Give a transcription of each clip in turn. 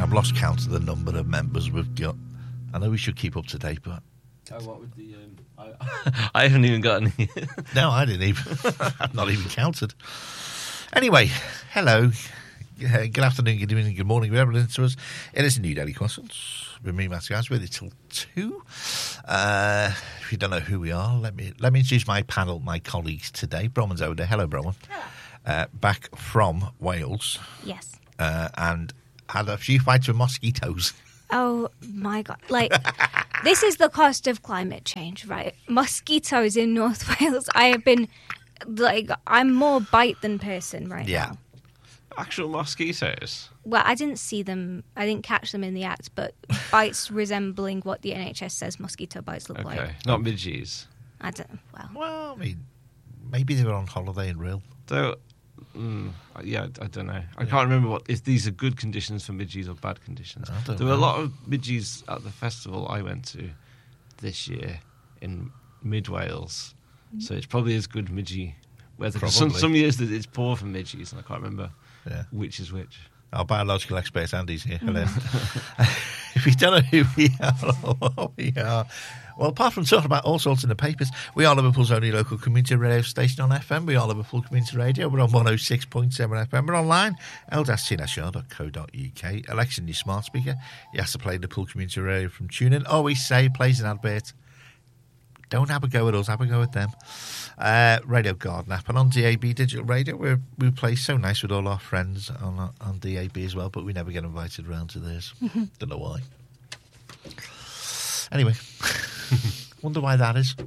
I've lost count of the number of members we've got. I know we should keep up to date, but... Oh, what with the... I haven't even got any. No, I didn't even. I've not even counted. Anyway, hello. Good afternoon, good evening, good morning, wherever listening to us. It is a New Daily Croissants with me, Matthew Guys, with you till 2. If you don't know who we are, let me introduce my panel, my colleagues today. Bronwyn's over there. Hello, Bronwyn. Hello. Back from Wales. Yes. And had a few fights with mosquitoes. Oh, my God. Like, this is the cost of climate change, right? Mosquitoes in North Wales. I have been, like, I'm more bite than person right now. Actual mosquitoes? Well, I didn't see them. I didn't catch them in the act, but bites resembling what the NHS says mosquito bites look like. Okay, not midges. I don't, Well, I mean, maybe they were on holiday in Rhyl. So, I don't know. I can't remember if these are good conditions for midges or bad conditions. There were a lot of midges at the festival I went to this year in mid Wales, so it's probably as good midgie weather. Some years that it's poor for midges, and I can't remember which is which. Our biological expert Andy's here. Hello. If you don't know who we are or what we are, well, apart from talking about all sorts in the papers, we are Liverpool's only local community radio station on FM. We are Liverpool Community Radio. We're on 106.7 FM. We're online, l-cnhr.co.uk. Alexa, your smart speaker. You have to play Liverpool Community Radio from TuneIn. Always say, plays an advert. Don't have a go at us, have a go at them. Radio Garden app and on DAB Digital Radio, we play so nice with all our friends on DAB as well, but we never get invited round to theirs. Don't know why. Anyway, wonder why that is.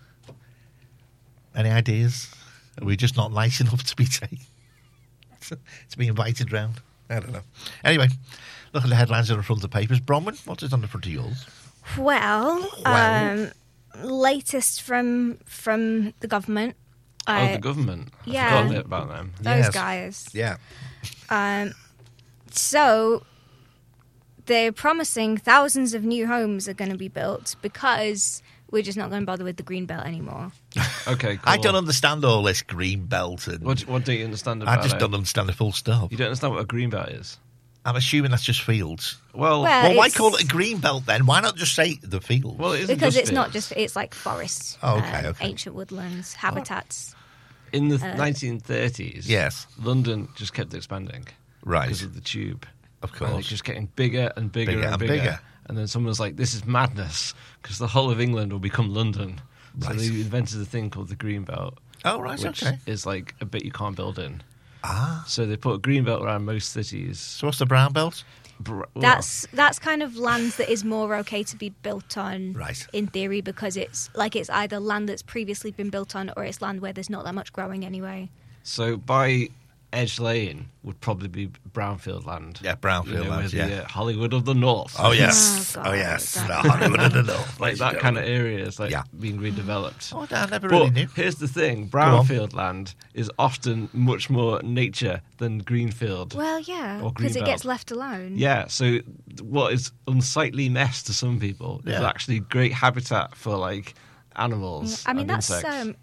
Any ideas? Are we just not nice enough to be taken? to be invited round? I don't know. Anyway, look at the headlines on the front of the papers. Bronwyn, what is on the front of yours? Well, latest from the government. The government? Yeah. I forgot a bit about them. Those guys. Yeah. So they're promising thousands of new homes are going to be built because we're just not going to bother with the green belt anymore. Okay, cool. I don't understand all this green belt. And What don't you understand about it? I just don't understand the full stop. You don't understand what a green belt is? I'm assuming that's just fields. Well, why call it a green belt then? Why not just say the field? Well, it isn't because just it's fields. not just, it's like forests. Oh, okay. Ancient woodlands, habitats. In the 1930s, yes, London just kept expanding. Right. Because of the tube. Of And course. it's just getting bigger and bigger and bigger. And then someone was like, this is madness, because the whole of England will become London. Right. So they invented a thing called the green belt. Oh, right, which okay. is like a bit you can't build in. Ah. So they put a green belt around most cities. So what's the brown belt? That's kind of lands that is more okay to be built on, right, in theory, because it's either land that's previously been built on or it's land where there's not that much growing anyway. So by Edge Lane would probably be brownfield land. Yeah, brownfield land, the Hollywood of the North. Oh, yes. Oh, yes. The Hollywood of the North. Like that kind of area is being redeveloped. Oh, I never really knew. Here's the thing. Brownfield land is often much more nature than greenfield. Well, yeah, or because it greenbelt. gets left alone. Yeah, so what is unsightly mess to some people is actually great habitat for, like, animals I mean, and that's, insects.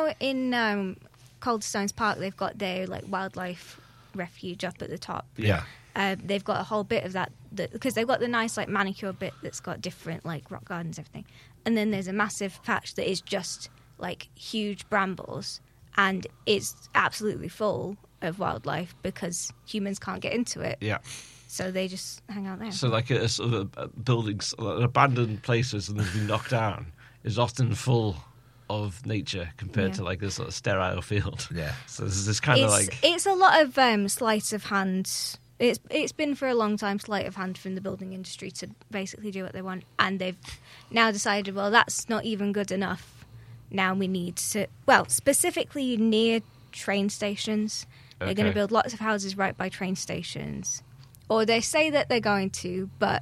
in Coldstones Park, they've got their like wildlife refuge up at the top. Yeah. They've got a whole bit of that because they've got the nice like manicure bit that's got different like rock gardens, everything. And then there's a massive patch that is just like huge brambles, and it's absolutely full of wildlife because humans can't get into it. Yeah. So they just hang out there. So like a sort of buildings, abandoned places and they've been knocked down is often full of nature compared to like this sort of sterile field. Yeah. So there's this kind of like... It's a lot of sleight of hand. It's been for a long time sleight of hand from the building industry to basically do what they want. And they've now decided, well, that's not even good enough. Now we need to... Well, specifically near train stations. They're going to build lots of houses right by train stations. Or they say that they're going to, but...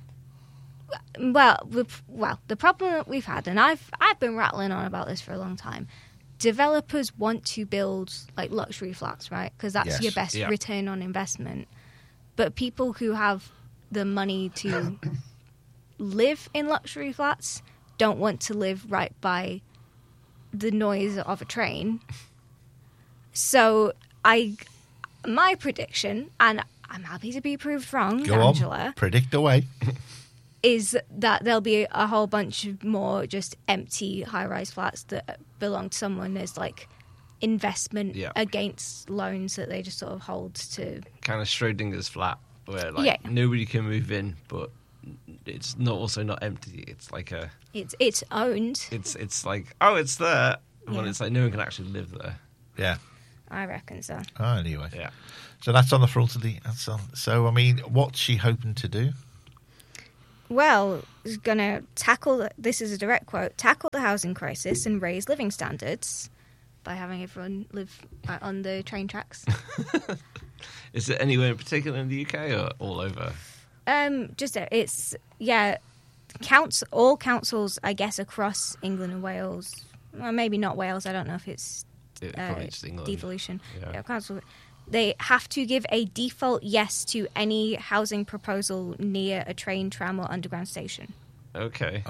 Well, the problem that we've had, and I've been rattling on about this for a long time. Developers want to build like luxury flats, right? Because that's your best return on investment. But people who have the money to live in luxury flats don't want to live right by the noise of a train. So my prediction, and I'm happy to be proved wrong, Go Angela, on, predict away. is that there'll be a whole bunch of more just empty high-rise flats that belong to someone as like investment against loans that they just sort of hold to. Kind of Schrodinger's flat, where like nobody can move in, but it's also not empty. It's like it's owned. It's like, oh, it's there, but it's like no one can actually live there. Yeah, I reckon so. Oh, anyway, yeah. So that's on the front of the. So I mean, what's she hoping to do? Well, is going to tackle. This is a direct quote: tackle the housing crisis and raise living standards by having everyone live on the train tracks. Is it anywhere in particular in the UK or all over? All councils, I guess, across England and Wales. Well, maybe not Wales. I don't know if it's probably just England. Devolution. Yeah, council. They have to give a default yes to any housing proposal near a train, tram, or underground station. Okay.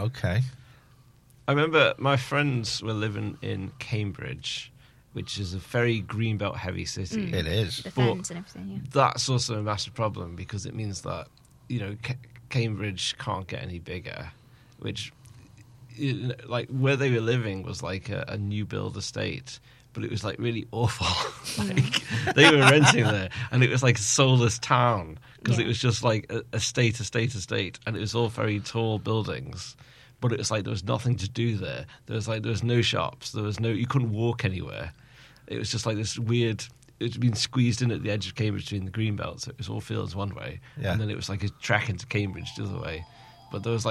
I remember my friends were living in Cambridge, which is a very greenbelt heavy city. It is. The fens and everything, yeah. That's also a massive problem because it means that, Cambridge can't get any bigger, which, like, where they were living was like a new build estate, but it was like really awful. Like, they were renting there, and it was like a soulless town because it was just like estate, and it was all very tall buildings. But it was like there was nothing to do there. There was no shops. You couldn't walk anywhere. It was just like this weird. It's been squeezed in at the edge of Cambridge between the green belts. So it was all fields one way, and then it was like a track into Cambridge the other way. But there's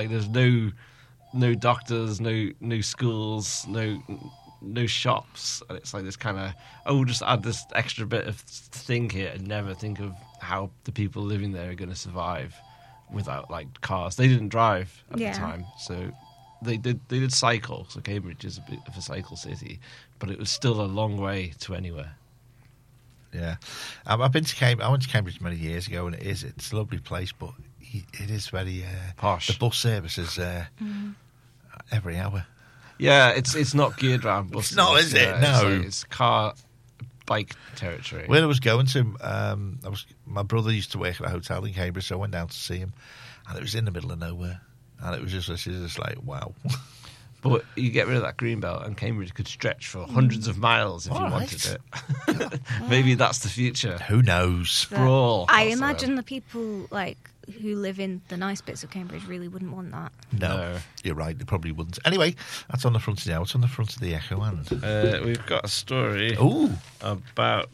no doctors, no schools, no shops, and it's like this kind of we'll just add this extra bit of thing here and never think of how the people living there are going to survive without like cars. They didn't drive at the time, so they did cycle. So Cambridge is a bit of a cycle city, but it was still a long way to anywhere. Yeah, I've been to Cambridge. I went to Cambridge many years ago, and it's a lovely place, but it is very posh. The bus service is every hour. Yeah, it's not geared around buses. It's not, is it? No, it's car, bike territory. When I was going to, my brother used to work at a hotel in Cambridge, so I went down to see him, and it was in the middle of nowhere, and it was just like wow. But you get rid of that green belt, and Cambridge could stretch for hundreds of miles if you wanted it. Maybe that's the future. Who knows? Sprawl. I imagine the people who live in the nice bits of Cambridge really wouldn't want that. No, you're right. They probably wouldn't. Anyway, that's on the front of the What's on the front of the Echo and we've got a story. About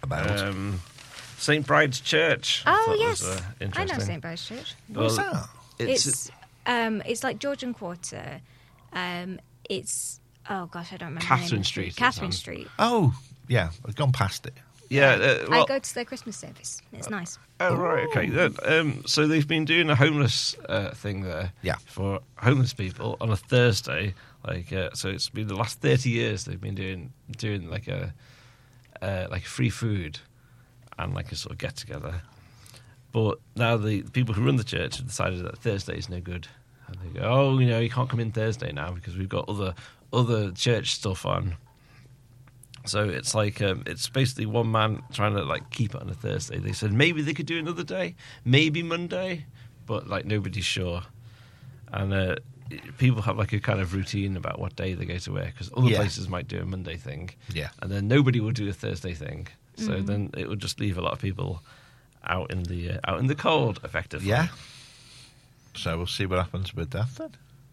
St Bride's Church. Oh yes, interesting. I know St Bride's Church. What's that? It's like Georgian Quarter. It's I don't remember. Catherine Street. Catherine Street. Oh yeah, I've gone past it. Yeah, I go to their Christmas service. It's nice. Oh right, okay. So they've been doing a homeless thing there. Yeah. For homeless people on a Thursday. So it's been the last 30 years they've been doing like a free food and like a sort of get together. But now the people who run the church have decided that Thursday is no good. And they go, you can't come in Thursday now because we've got other church stuff on. So it's like it's basically one man trying to like keep it on a Thursday. They said maybe they could do another day, maybe Monday, but like nobody's sure. And people have like a kind of routine about what day they go to work because other places might do a Monday thing, and then nobody will do a Thursday thing. So then it would just leave a lot of people out in the cold, effectively. Yeah. So we'll see what happens with that then.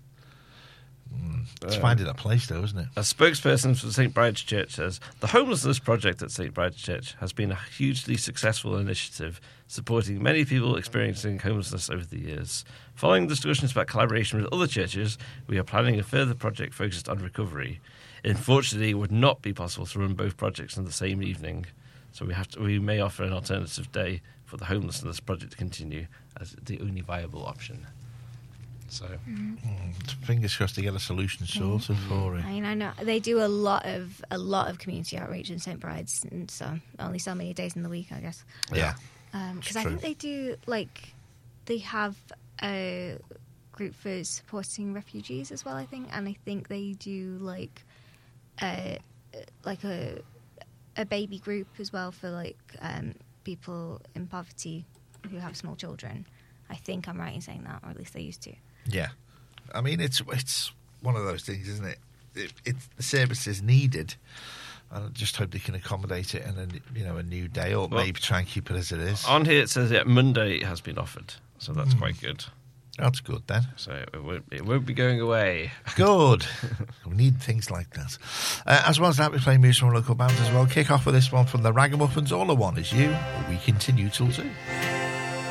It's finding a place, though, isn't it? A spokesperson for St Bride's Church says, the homelessness project at St Bride's Church has been a hugely successful initiative, supporting many people experiencing homelessness over the years. Following discussions about collaboration with other churches, we are planning a further project focused on recovery. Unfortunately, it would not be possible to run both projects on the same evening, so we may offer an alternative day for the homelessness project to continue as the only viable option. So, fingers crossed to get a solution sorted for it. I mean, I know they do a lot of community outreach in St Bride's, and so only so many days in the week, I guess. Yeah, because I think they do they have a group for supporting refugees as well. I think, and I think they do a baby group as well for people in poverty who have small children. I think I'm right in saying that, or at least they used to. Yeah. I mean, it's one of those things, isn't it? The service is needed. I just hope they can accommodate it in a new day, or maybe try and keep it as it is. On here it says Monday it has been offered, so that's quite good. That's good then. So it won't be going away. Good. We need things like that. As well as that, we're playing music from local bands as well. Kick off with this one from the Ragamuffins. All I Want Is You. We continue till 2.